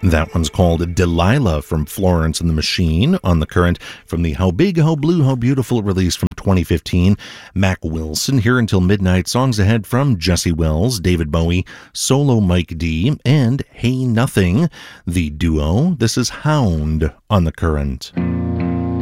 That one's called Delilah from Florence and the Machine on the Current from the How Big, How Blue, How Beautiful release from 2015. Mac Wilson here until midnight. Songs ahead from Jesse Wells, David Bowie, Solo Mike D, and Hey Nothing, the duo. This is Hound on the Current.